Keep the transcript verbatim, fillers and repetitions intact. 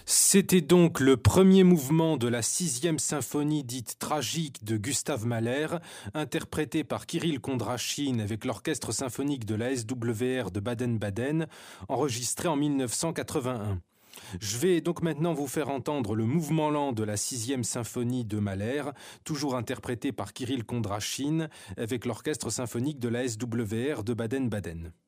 C'était donc le premier mouvement de la sixième symphonie dite tragique de Gustav Mahler, interprété par Kirill Kondrachine avec l'orchestre symphonique de la S W R de Baden-Baden, enregistré en mille neuf cent quatre-vingt-un. Je vais donc maintenant vous faire entendre le mouvement lent de la sixième symphonie de Mahler, toujours interprété par Kirill Kondrachine avec l'orchestre symphonique de la S W R de Baden-Baden.